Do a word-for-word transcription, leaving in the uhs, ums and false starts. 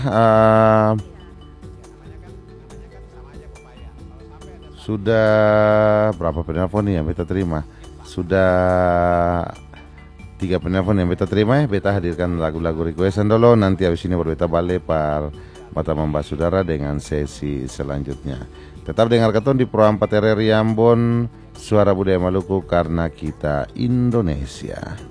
uh, sudah berapa penelpon nih yang beta terima? Sudah tiga penelpon yang beta terima ya. Beta hadirkan lagu-lagu requestan dulu. Nanti habis ini baru beta balik par mata membahas saudara dengan sesi selanjutnya. Tetap dengar keton di Pro empat R R I Ambon, Suara Budaya Maluku, karena kita Indonesia.